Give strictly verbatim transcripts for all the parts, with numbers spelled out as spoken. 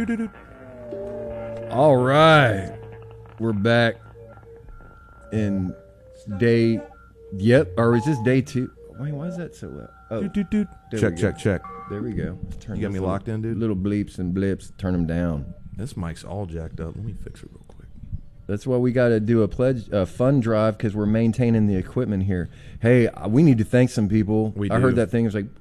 All right. We're back in day. Yep. Or is this day two? Wait, why is that so loud? Oh, Doot, doot, doot. there Check, we go. check, check. There we go. Turn You got those me little- locked in, dude? Little bleeps and blips. Turn them down. This mic's all jacked up. Let me fix it real quick. That's why we got to do a pledge, a fund drive, because we're maintaining the equipment here. Hey, we need to thank some people. We I do. heard that thing. It was like.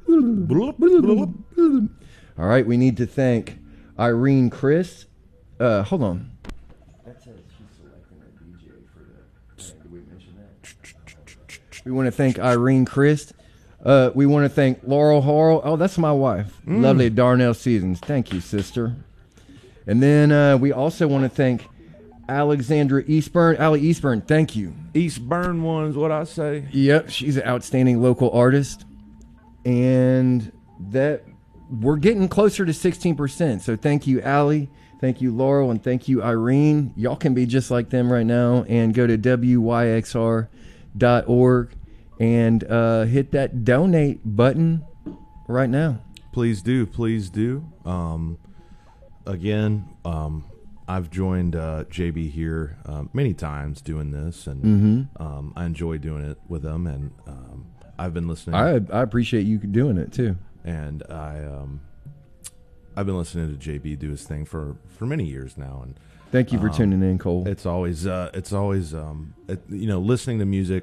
All right, we need to thank Irene Chris. Uh, hold on. That says she's selecting a D J for the. Did we mention that? We want to thank Irene Chris. Uh, we want to thank Laurel Harrell. Oh, that's my wife. Mm. Lovely Darnell Seasons. Thank you, sister. And then uh, we also want to thank Alexandra Eastburn. Allie Eastburn, thank you. Eastburn one's what I say. Yep, she's an outstanding local artist. And that we're getting closer to sixteen percent. So thank you, Allie. Thank you, Laurel. And thank you, Irene. Y'all can be just like them right now and go to W Y X R dot org and uh, hit that donate button right now. Please do. Please do. Um, again, um, I've joined uh, J B here uh, many times doing this, and Mm-hmm. um, I enjoy doing it with them. And um, I've been listening. I I appreciate you doing it too. and I um, I've been listening to J B do his thing for, for many years now, and Thank you for Um, tuning in, Cole. it's always uh, it's always um, it, you know, listening to music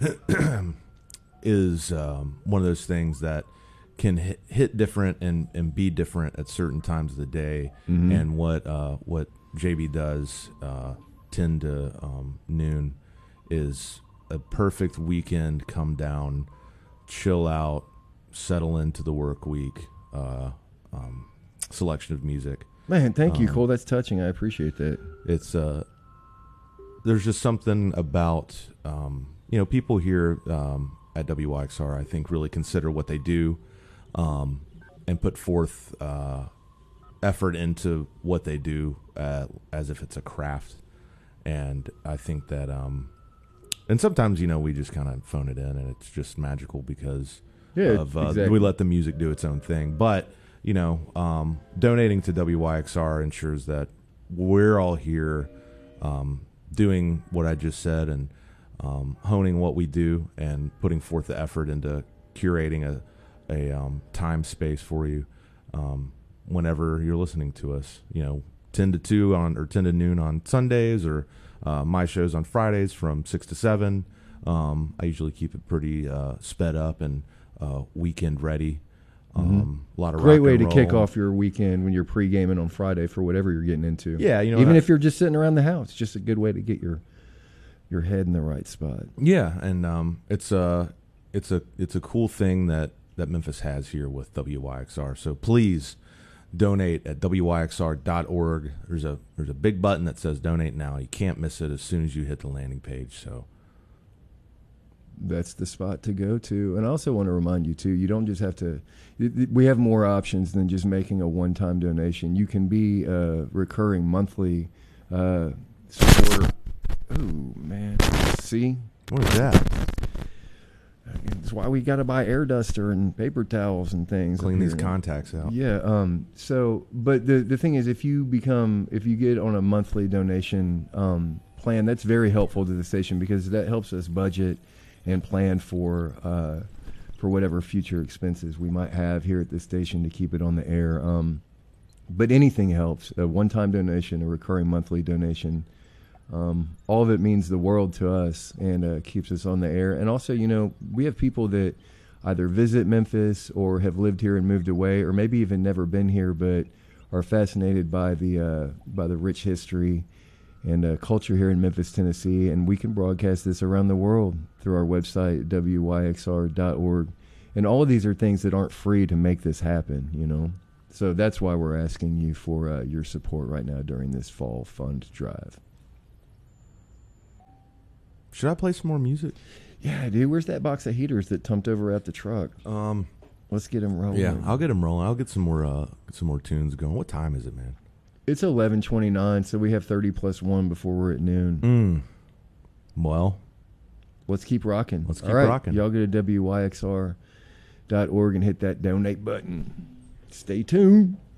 is um, one of those things that can hit, hit different and, and be different at certain times of the day. Mhm. And what uh, what J B does uh, ten to um, noon is a perfect weekend come down, chill out, settle into the work week uh, um, selection of music. Man, thank you, um, Cole. That's touching. I appreciate that. It's uh there's just something about um you know, people here um at W Y X R I think really consider what they do um and put forth uh effort into what they do uh, as if it's a craft. And I think that um and sometimes, you know, we just kind of phone it in and it's just magical because Yeah, of uh, exactly. we let the music do its own thing. But you know, um, donating to W Y X R ensures that we're all here um, doing what I just said and um, honing what we do and putting forth the effort into curating a, a um, time space for you um, whenever you're listening to us. You know, ten to two on or ten to noon on Sundays, or uh, my shows on Fridays from six to seven. Um, I usually keep it pretty uh, sped up and uh, weekend ready. Um, a lot of Great rock way and to kick roll. off your weekend when you're pre-gaming on Friday for whatever you're getting into. Yeah, you know, even I- if you're just sitting around the house, just a good way to get your your head in the right spot. Yeah, and um, it's a it's a it's a cool thing that, that Memphis has here with W Y X R. So please donate at W Y X R dot org. There's a there's a big button that says donate now. You can't miss it as soon as you hit the landing page. So That's the spot to go to. And I also want to remind you, too, you don't just have to... We have more options than just making a one-time donation. You can be a recurring monthly uh, supporter. Oh, man. See? what is that? That's why we got to buy air duster and paper towels and things. Clean up these here. contacts out. Yeah. Um, so, but the the thing is, if you become, if you get on a monthly donation um, plan, that's very helpful to the station because that helps us budget and plan for uh, for whatever future expenses we might have here at the station to keep it on the air. Um, but anything helps. A one-time donation, a recurring monthly donation. Um, all of it means the world to us and uh, keeps us on the air. And also, you know, we have people that either visit Memphis or have lived here and moved away, or maybe even never been here, but are fascinated by the uh, by the rich history and uh, culture here in Memphis, Tennessee. And we can broadcast this around the world through our website, W Y X R dot org. And all of these are things that aren't free to make this happen, you know. So that's why we're asking you for uh, your support right now during this fall fund drive. Should I play some more music? Yeah, dude, where's that box of heaters that tumped over at the truck? Um, Let's get them rolling. yeah, I'll get them rolling. I'll get some more uh, get some more tunes going. What time is it, man? It's eleven twenty-nine, so we have thirty plus one before we're at noon. Mm. Well, Let's keep rocking. Let's keep All right, rocking. Y'all go to W Y X R dot org and hit that donate button. Stay tuned.